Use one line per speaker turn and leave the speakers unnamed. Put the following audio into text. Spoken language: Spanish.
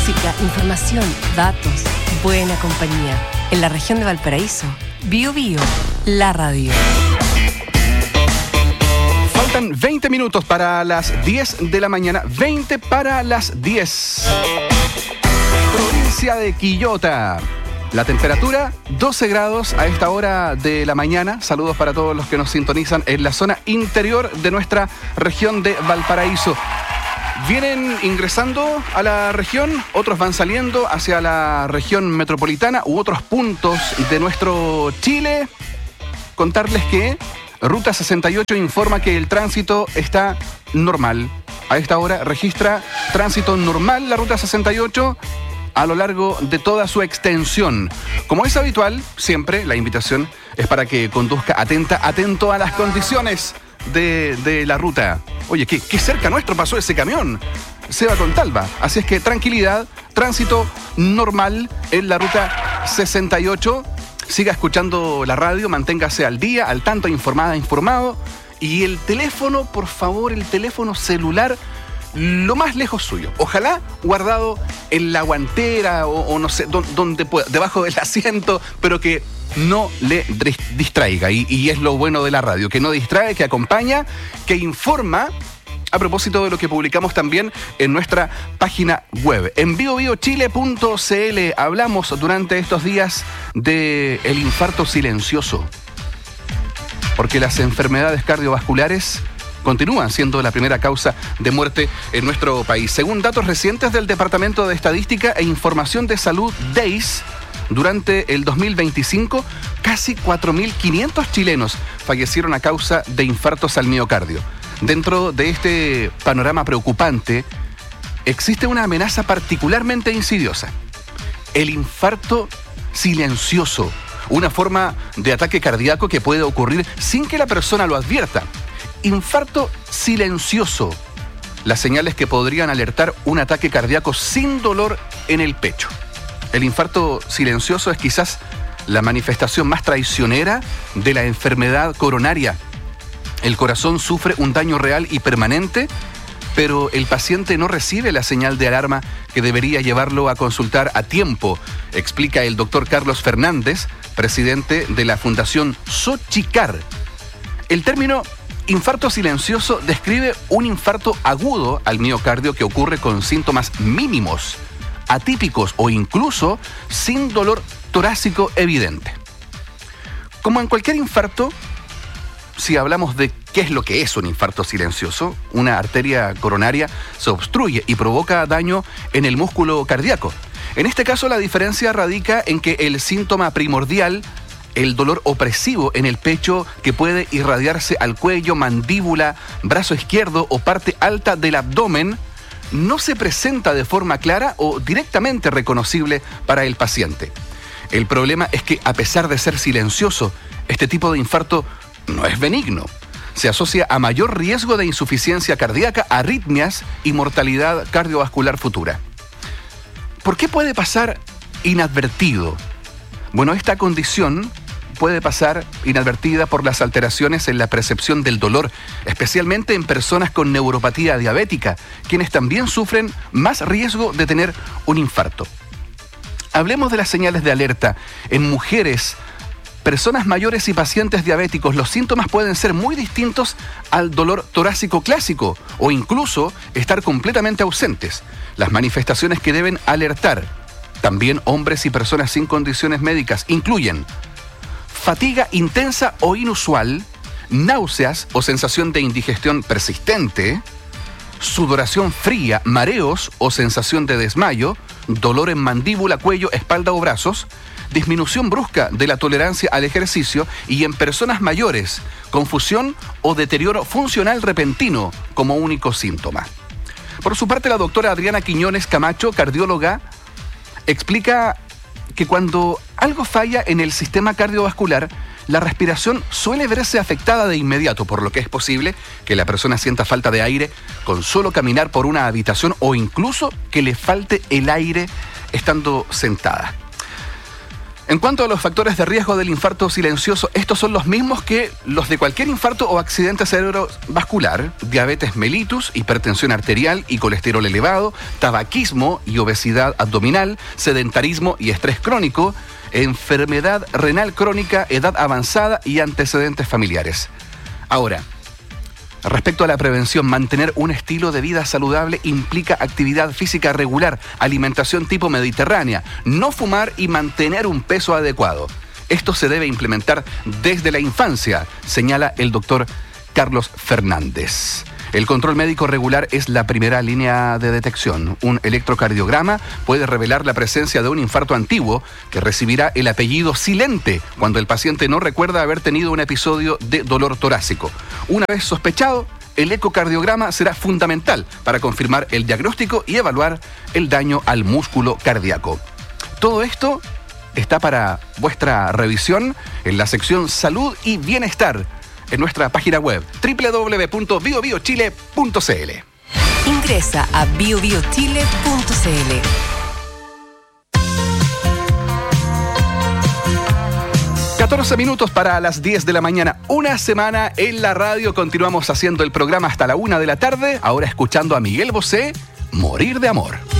Música, información, datos, buena compañía. En la región de Valparaíso, Bio Bio, la radio.
Faltan 20 minutos para las 10 de la mañana. 20 para las 10. Provincia de Quillota. La temperatura, 12 grados a esta hora de la mañana. Saludos para todos los que nos sintonizan en la zona interior de nuestra región de Valparaíso. Vienen ingresando a la región, otros van saliendo hacia la región metropolitana u otros puntos de nuestro Chile. Contarles que Ruta 68 informa que el tránsito está normal. A esta hora registra tránsito normal la Ruta 68 a lo largo de toda su extensión. Como es habitual, siempre la invitación es para que conduzca atento a las condiciones de la ruta. Oye, qué cerca nuestro pasó ese camión. Seba Contalva. Así es que tranquilidad, tránsito normal en la Ruta 68. Siga escuchando la radio, manténgase al día, al tanto, informado. Y el teléfono, por favor, el teléfono celular, lo más lejos suyo. Ojalá guardado en la guantera o no sé, donde pueda, debajo del asiento, pero que no le distraiga. Y es lo bueno de la radio, que no distrae, que acompaña, que informa. A propósito de lo que publicamos también en nuestra página web. En biobiochile.cl hablamos durante estos días del infarto silencioso. Porque las enfermedades cardiovasculares continúan siendo la primera causa de muerte en nuestro país. Según datos recientes del Departamento de Estadística e Información de Salud, DEIS, durante el 2025, casi 4.500 chilenos fallecieron a causa de infartos al miocardio. Dentro de este panorama preocupante, existe una amenaza particularmente insidiosa: el infarto silencioso, una forma de ataque cardíaco que puede ocurrir sin que la persona lo advierta. Infarto silencioso, las señales que podrían alertar un ataque cardíaco sin dolor en el pecho. El infarto silencioso es quizás la manifestación más traicionera de la enfermedad coronaria. El corazón sufre un daño real y permanente, pero el paciente no recibe la señal de alarma que debería llevarlo a consultar a tiempo, explica el doctor Carlos Fernández, presidente de la Fundación Xochicar. El término infarto silencioso describe un infarto agudo al miocardio que ocurre con síntomas mínimos, atípicos o incluso sin dolor torácico evidente. Como en cualquier infarto, si hablamos de qué es lo que es un infarto silencioso, una arteria coronaria se obstruye y provoca daño en el músculo cardíaco. En este caso, la diferencia radica en que el síntoma primordial, el dolor opresivo en el pecho que puede irradiarse al cuello, mandíbula, brazo izquierdo o parte alta del abdomen, no se presenta de forma clara o directamente reconocible para el paciente. El problema es que, a pesar de ser silencioso, este tipo de infarto no es benigno. Se asocia a mayor riesgo de insuficiencia cardíaca, arritmias y mortalidad cardiovascular futura. ¿Por qué puede pasar inadvertido? Bueno, esta condición puede pasar inadvertida por las alteraciones en la percepción del dolor, especialmente en personas con neuropatía diabética, quienes también sufren más riesgo de tener un infarto. Hablemos de las señales de alerta. En mujeres, personas mayores y pacientes diabéticos, los síntomas pueden ser muy distintos al dolor torácico clásico o incluso estar completamente ausentes. Las manifestaciones que deben alertar también hombres y personas sin condiciones médicas incluyen fatiga intensa o inusual, náuseas o sensación de indigestión persistente, sudoración fría, mareos o sensación de desmayo, dolor en mandíbula, cuello, espalda o brazos, disminución brusca de la tolerancia al ejercicio y en personas mayores, confusión o deterioro funcional repentino como único síntoma. Por su parte, la doctora Adriana Quiñones Camacho, cardióloga, explica que cuando algo falla en el sistema cardiovascular, la respiración suele verse afectada de inmediato, por lo que es posible que la persona sienta falta de aire con solo caminar por una habitación o incluso que le falte el aire estando sentada. En cuanto a los factores de riesgo del infarto silencioso, estos son los mismos que los de cualquier infarto o accidente cerebrovascular: diabetes mellitus, hipertensión arterial y colesterol elevado, tabaquismo y obesidad abdominal, sedentarismo y estrés crónico, enfermedad renal crónica, edad avanzada y antecedentes familiares. Ahora, respecto a la prevención, mantener un estilo de vida saludable implica actividad física regular, alimentación tipo mediterránea, no fumar y mantener un peso adecuado. Esto se debe implementar desde la infancia, señala el doctor Carlos Fernández. El control médico regular es la primera línea de detección. Un electrocardiograma puede revelar la presencia de un infarto antiguo que recibirá el apellido silente cuando el paciente no recuerda haber tenido un episodio de dolor torácico. Una vez sospechado, el ecocardiograma será fundamental para confirmar el diagnóstico y evaluar el daño al músculo cardíaco. Todo esto está para vuestra revisión en la sección Salud y Bienestar en nuestra página web www.biobiochile.cl.
Ingresa a biobiochile.cl.
14 minutos para las 10 de la mañana. Una semana en la radio. Continuamos haciendo el programa hasta la 1 de la tarde. Ahora escuchando a Miguel Bosé, Morir de Amor.